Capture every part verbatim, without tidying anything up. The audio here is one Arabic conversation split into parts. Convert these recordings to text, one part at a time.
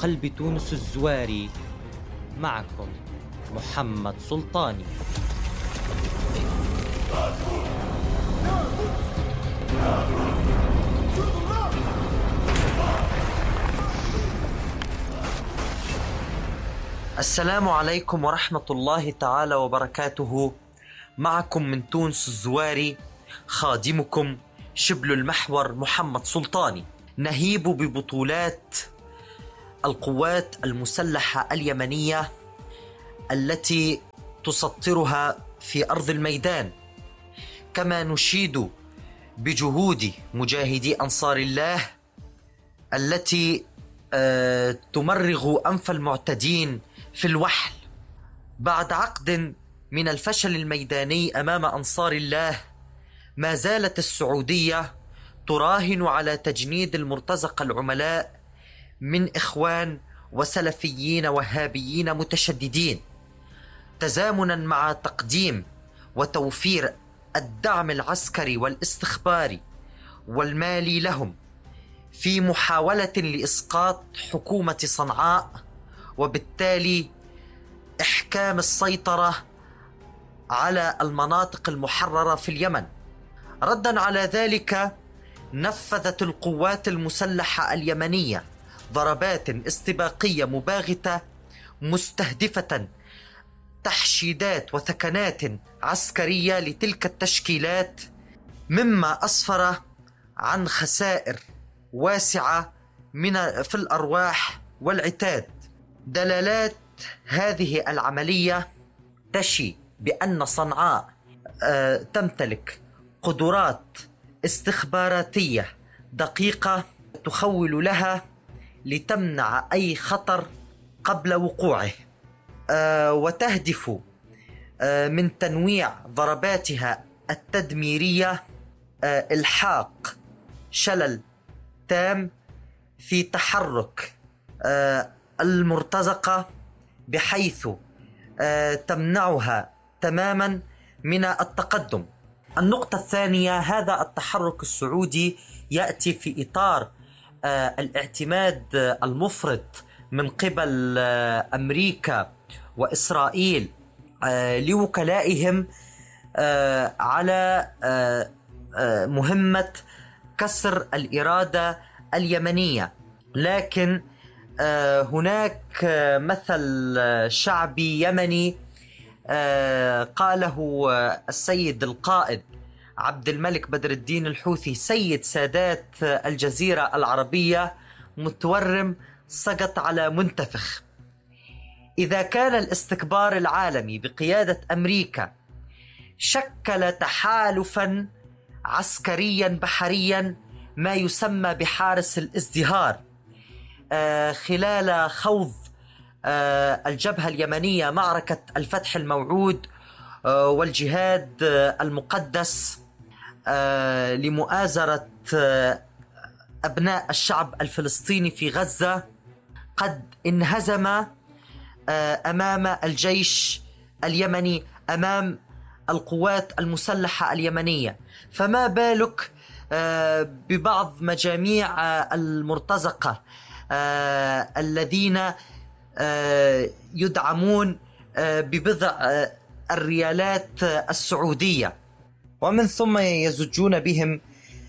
قلب تونس الزواري. معكم محمد سلطاني. السلام عليكم ورحمة الله تعالى وبركاته. معكم من تونس الزواري خادمكم شبل المحور محمد سلطاني. نهيب ببطولات القوات المسلحة اليمنية التي تسطرها في أرض الميدان، كما نشيد بجهود مجاهدي أنصار الله التي آه تمرغ أنف المعتدين في الوحل. بعد عقد من الفشل الميداني أمام أنصار الله، ما زالت السعودية تراهن على تجنيد المرتزقة العملاء من إخوان وسلفيين وهابيين متشددين، تزامنا مع تقديم وتوفير الدعم العسكري والاستخباري والمالي لهم في محاولة لإسقاط حكومة صنعاء، وبالتالي إحكام السيطرة على المناطق المحررة في اليمن. ردا على ذلك، نفذت القوات المسلحة اليمنية ضربات استباقية مباغتة مستهدفة تحشيدات وثكنات عسكرية لتلك التشكيلات، مما أسفر عن خسائر واسعة من في الأرواح والعتاد. دلالات هذه العملية تشي بأن صنعاء آه تمتلك قدرات استخباراتية دقيقة تخول لها لتمنع أي خطر قبل وقوعه، آه وتهدف آه من تنويع ضرباتها التدميرية آه إلحاق شلل تام في تحرك آه المرتزقة، بحيث آه تمنعها تماما من التقدم. النقطة الثانية، هذا التحرك السعودي يأتي في إطار آه الاعتماد آه المفرط من قبل آه أمريكا وإسرائيل آه لوكلائهم آه على آه آه مهمة كسر الإرادة اليمنية. لكن آه هناك آه مثل آه شعبي يمني آه قاله آه السيد القائد عبد الملك بدر الدين الحوثي سيد سادات آه الجزيرة العربية: متورم سقط على منتفخ. إذا كان الاستكبار العالمي بقيادة أمريكا شكل تحالفا عسكريا بحريا ما يسمى بحارس الازدهار آه خلال خوض آه الجبهة اليمنية معركة الفتح الموعود آه والجهاد آه المقدس آه لمؤازرة آه أبناء الشعب الفلسطيني في غزة، قد انهزم آه أمام الجيش اليمني، أمام القوات المسلحة اليمنية. فما بالك آه ببعض مجاميع آه المرتزقة آه الذين آه يدعمون آه ببضع آه الريالات آه السعودية، ومن ثم يزجون بهم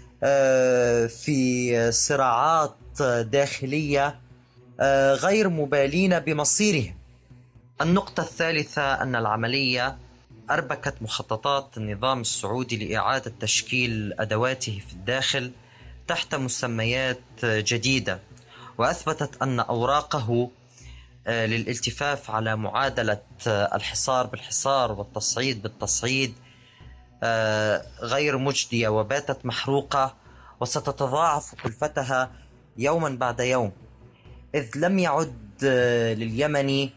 آه في صراعات داخلية آه غير مبالين بمصيرهم. النقطة الثالثة، أن العملية أربكت مخططات النظام السعودي لإعادة تشكيل أدواته في الداخل تحت مسميات جديدة، وأثبتت أن أوراقه للالتفاف على معادلة الحصار بالحصار والتصعيد بالتصعيد غير مجدية، وباتت محروقة وستتضاعف كلفتها يوما بعد يوم، إذ لم يعد لليمن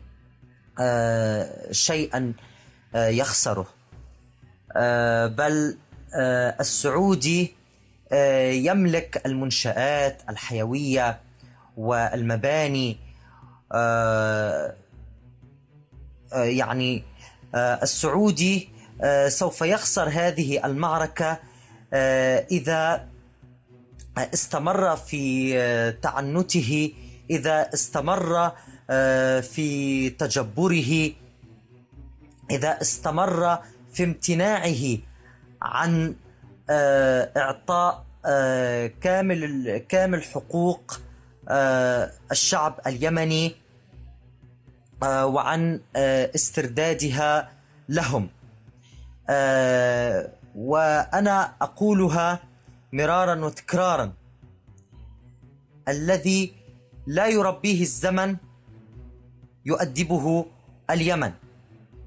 شيئا يخسره، بل السعودي يملك المنشآت الحيوية والمباني. يعني السعودي سوف يخسر هذه المعركة إذا استمر في تعنته إذا استمر في تجبره، إذا استمر في امتناعه عن إعطاء كامل كامل حقوق الشعب اليمني وعن استردادها لهم. وأنا أقولها مرارا وتكرارا: الذي لا يربيه الزمن يؤدبه اليمن.